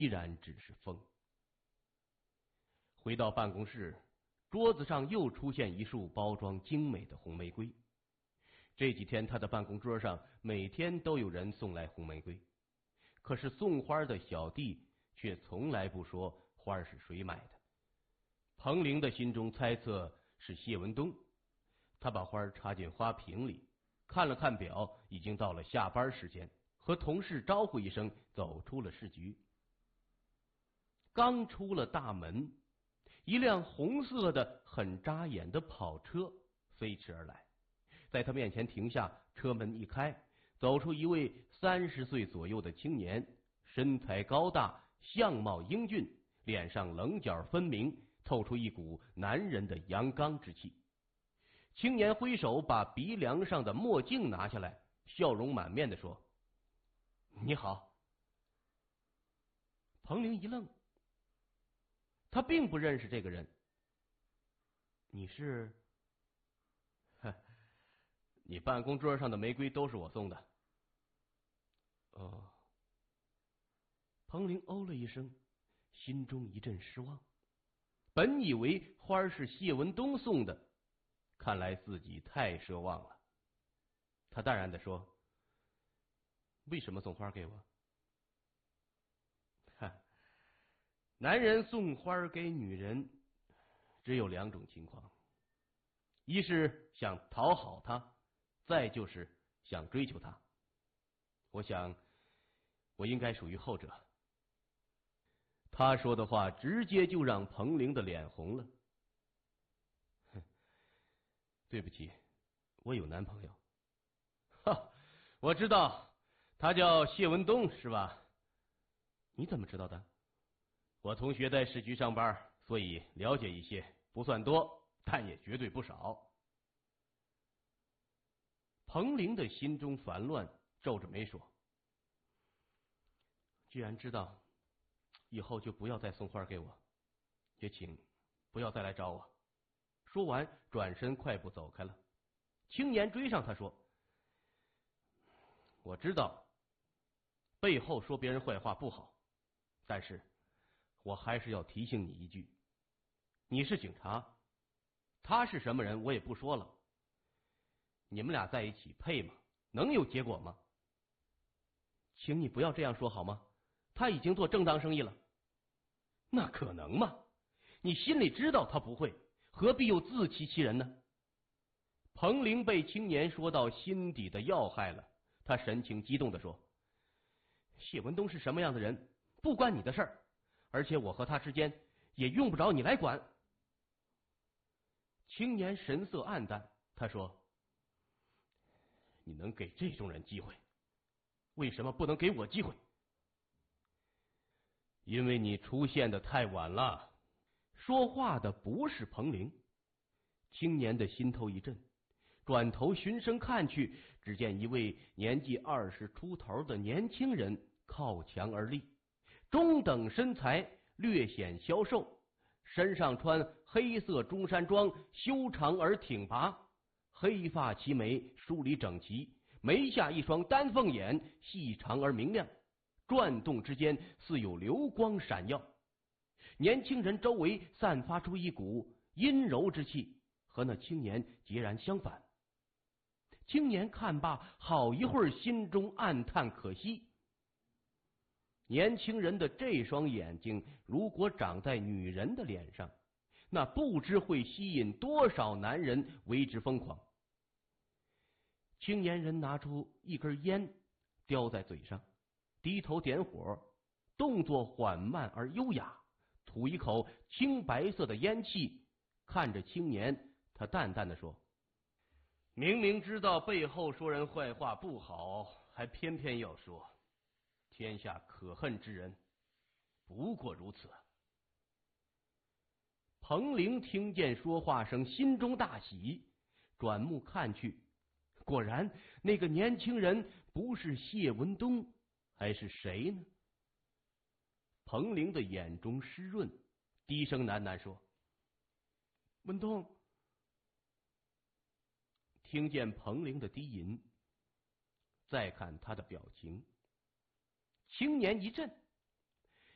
依然只是风。回到办公室，桌子上又出现一束包装精美的红玫瑰。这几天他的办公桌上每天都有人送来红玫瑰，可是送花的小弟却从来不说花是谁买的。彭玲的心中猜测是谢文东，他把花插进花瓶里，看了看表，已经到了下班时间，和同事招呼一声，走出了市局。刚出了大门，一辆红色的很扎眼的跑车飞驰而来，在他面前停下，车门一开，走出一位30岁左右的青年，身材高大，相貌英俊，脸上棱角分明，透出一股男人的阳刚之气。青年挥手把鼻梁上的墨镜拿下来，笑容满面地说：“你好。”彭玲一愣，他并不认识这个人。你是？你办公桌上的玫瑰都是我送的。哦。彭玲哦了一声，心中一阵失望。本以为花是谢文东送的，看来自己太奢望了。他淡然地说：“为什么送花给我？”男人送花给女人只有2种情况，一是想讨好她，再就是想追求她。我想我应该属于后者。他说的话直接就让彭玲的脸红了。对不起，我有男朋友。我知道，他叫谢文东是吧？你怎么知道的？我同学在市局上班，所以了解一些，不算多，但也绝对不少。彭玲的心中烦乱，皱着眉说：“既然知道，以后就不要再送花给我，也请不要再来找我。”说完，转身快步走开了。青年追上他说：“我知道背后说别人坏话不好，但是我还是要提醒你一句，你是警察，他是什么人我也不说了，你们俩在一起配吗？能有结果吗？请你不要这样说好吗？他已经做正当生意了。”那可能吗？你心里知道他不会，何必又自欺欺人呢？彭玲被青年说到心底的要害了，他神情激动地说：“谢文东是什么样的人，不关你的事儿，而且我和他之间也用不着你来管。”青年神色黯淡，他说：“你能给这种人机会，为什么不能给我机会？”因为你出现的太晚了。说话的不是彭玲。青年的心头一震，转头循声看去，只见一位年纪20出头的年轻人靠墙而立，中等身材，略显消瘦，身上穿黑色中山装，修长而挺拔，黑发齐眉，梳理整齐，眉下一双丹凤眼，细长而明亮，转动之间似有流光闪耀。年轻人周围散发出一股阴柔之气，和那青年截然相反。青年看罢，好一会儿心中暗叹可惜。年轻人的这双眼睛如果长在女人的脸上，那不知会吸引多少男人为之疯狂。青年人拿出一根烟，叼在嘴上，低头点火，动作缓慢而优雅，吐一口青白色的烟气，看着青年，他淡淡的说：“明明知道背后说人坏话不好，还偏偏要说，天下可恨之人不过如此。”彭玲听见说话声，心中大喜，转目看去，果然那个年轻人不是谢文东，还是谁呢？彭玲的眼中湿润，低声喃喃说：“文东。”听见彭玲的低吟，再看他的表情，青年一震，